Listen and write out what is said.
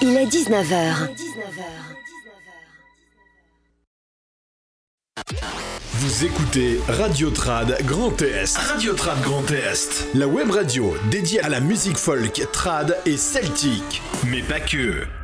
Il est 19h. Vous écoutez Radio Trad Grand Est. Radio Trad Grand Est. La web radio dédiée à la musique folk, trad et celtique. Mais pas que.